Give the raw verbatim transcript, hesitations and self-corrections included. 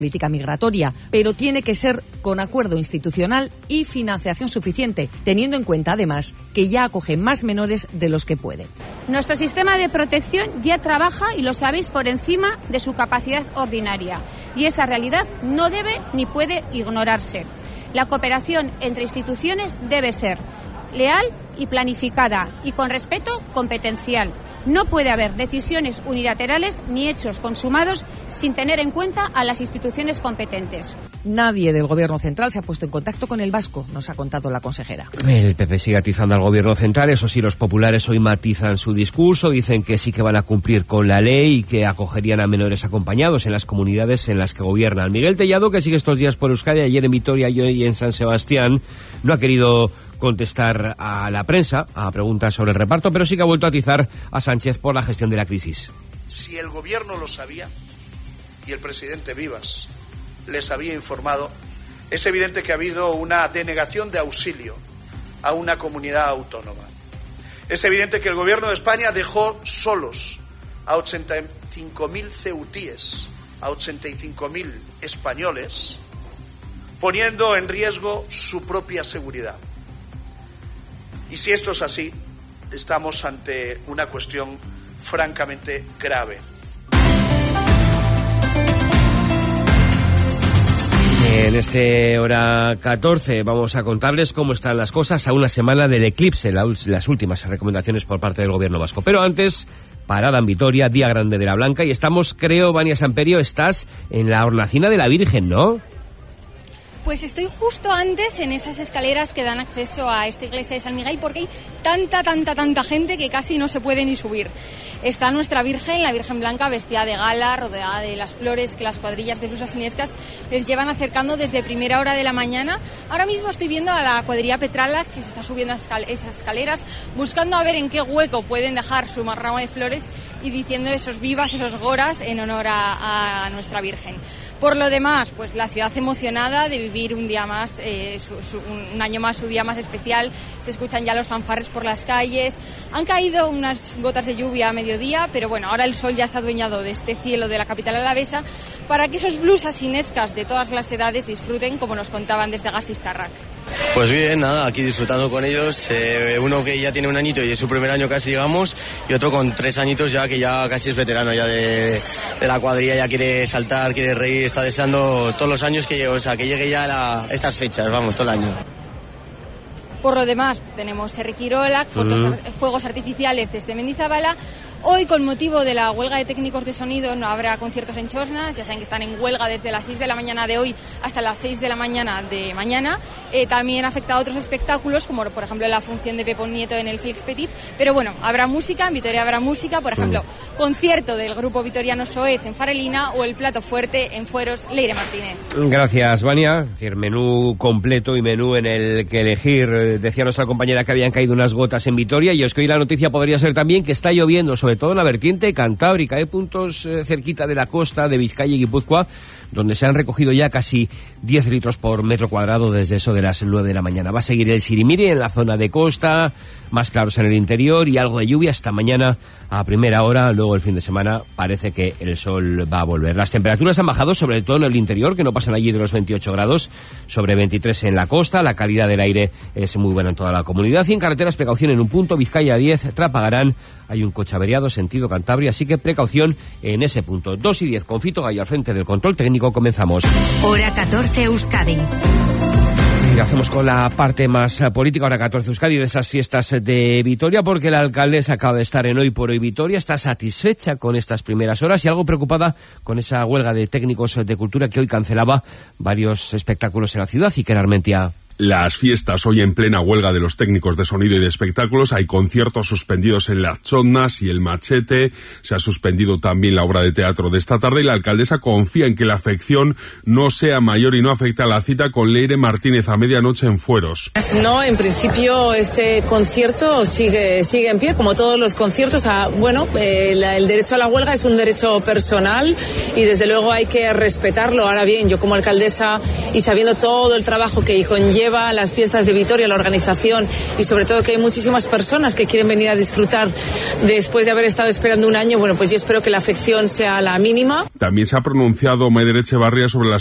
política migratoria, pero tiene que ser con acuerdo institucional y financiación suficiente, teniendo en cuenta además que ya acoge más menores de los que puede. Nuestro sistema de protección ya trabaja, y lo sabéis, por encima de su capacidad ordinaria, y esa realidad no debe ni puede ignorarse. La cooperación entre instituciones debe ser leal y planificada, y con respeto competencial. No puede haber decisiones unilaterales ni hechos consumados sin tener en cuenta a las instituciones competentes. Nadie del Gobierno central se ha puesto en contacto con el vasco, nos ha contado la consejera. El P P sigue atizando al Gobierno central, eso sí, los populares hoy matizan su discurso, dicen que sí que van a cumplir con la ley y que acogerían a menores acompañados en las comunidades en las que gobiernan. Miguel Tellado, que sigue estos días por Euskadi, ayer en Vitoria y hoy en San Sebastián, no ha querido contestar a la prensa a preguntas sobre el reparto, pero sí que ha vuelto a atizar a Sánchez por la gestión de la crisis. Si el gobierno lo sabía y el presidente Vivas les había informado, es evidente que ha habido una denegación de auxilio a una comunidad autónoma. Es evidente que el gobierno de España dejó solos a ochenta y cinco mil ceutíes, a ochenta y cinco mil españoles, poniendo en riesgo su propia seguridad. Y si esto es así, estamos ante una cuestión francamente grave. En este hora catorce vamos a contarles cómo están las cosas a una semana del eclipse, las últimas recomendaciones por parte del Gobierno vasco. Pero antes, parada en Vitoria, Día Grande de la Blanca, y estamos, creo, Vania Samperio, estás en la hornacina de la Virgen, ¿no? Pues estoy justo antes en esas escaleras que dan acceso a esta iglesia de San Miguel, porque hay tanta, tanta, tanta gente que casi no se puede ni subir. Está nuestra Virgen, la Virgen Blanca, vestida de gala, rodeada de las flores que las cuadrillas de blusas siniescas les llevan acercando desde primera hora de la mañana. Ahora mismo estoy viendo a la cuadrilla Petrala, que se está subiendo a esas escaleras, buscando a ver en qué hueco pueden dejar su ramo de flores y diciendo esos vivas, esos goras en honor a, a nuestra Virgen. Por lo demás, pues la ciudad emocionada de vivir un día más, eh, su, su, un año más, su día más especial. Se escuchan ya los fanfarres por las calles. Han caído unas gotas de lluvia a mediodía, pero bueno, ahora el sol ya se ha adueñado de este cielo de la capital alavesa para que esos blusas sinescas de todas las edades disfruten, como nos contaban desde Gastiztarrak. Pues bien, nada, aquí disfrutando con ellos, eh, uno que ya tiene un añito y es su primer año casi, digamos, y otro con tres añitos ya, que ya casi es veterano ya de, de la cuadrilla, ya quiere saltar, quiere reír, está deseando todos los años que llegue, o sea, que llegue ya la, estas fechas, vamos, todo el año. Por lo demás, tenemos Serriquirola, uh-huh. fuegos artificiales desde Mendizabala. Hoy, con motivo de la huelga de técnicos de sonido, no habrá conciertos en Chosnas. Ya saben que están en huelga desde las seis de la mañana de hoy hasta las seis de la mañana de mañana. Eh, también afecta a otros espectáculos, como por ejemplo la función de Pepón Nieto en el Flix Petit. Pero bueno, habrá música, en Vitoria habrá música, por ejemplo, mm. concierto del grupo vitoriano Soez en Farelina o el plato fuerte en Fueros, Leire Martínez. Gracias, Vania. Es decir, menú completo y menú en el que elegir. Decía nuestra compañera que habían caído unas gotas en Vitoria, y es que hoy la noticia podría ser también que está lloviendo, sobre todo en la vertiente cantábrica. Hay puntos eh, cerquita de la costa de Vizcaya y Guipúzcoa donde se han recogido ya casi diez litros por metro cuadrado desde eso de las nueve de la mañana. Va a seguir el sirimiri en la zona de costa, más claros en el interior y algo de lluvia hasta mañana a primera hora. Luego el fin de semana parece que el sol va a volver. Las temperaturas han bajado, sobre todo en el interior, que no pasan allí de los veintiocho grados, sobre veintitrés en la costa. La calidad del aire es muy buena en toda la comunidad. Y en carreteras, precaución en un punto, Vizcaya diez, Trapagarán, hay un coche averiado sentido Cantabria, así que precaución en ese punto. dos y diez, con Fito Gallo al frente del control técnico. Comenzamos. Hora catorce, Euskadi. Y hacemos con la parte más política, hora catorce Euskadi, de esas fiestas de Vitoria, porque la alcaldesa acaba de estar en Hoy por Hoy Vitoria, está satisfecha con estas primeras horas y algo preocupada con esa huelga de técnicos de cultura que hoy cancelaba varios espectáculos en la ciudad. Y que Armentia. Las fiestas hoy en plena huelga de los técnicos de sonido y de espectáculos. Hay conciertos suspendidos en Las Chotnas y el Machete. Se ha suspendido también la obra de teatro de esta tarde y la alcaldesa confía en que la afección no sea mayor y no afecte a la cita con Leire Martínez a medianoche en Fueros. No, en principio este concierto sigue sigue en pie, como todos los conciertos. A, bueno, eh, la, el derecho a la huelga es un derecho personal y desde luego hay que respetarlo. Ahora bien, yo como alcaldesa y sabiendo todo el trabajo que conlleva lleva, las fiestas de Vitoria, la organización y sobre todo que hay muchísimas personas que quieren venir a disfrutar después de haber estado esperando un año. Bueno, pues yo espero que la afección sea la mínima. También se ha pronunciado Maider Etxebarria sobre las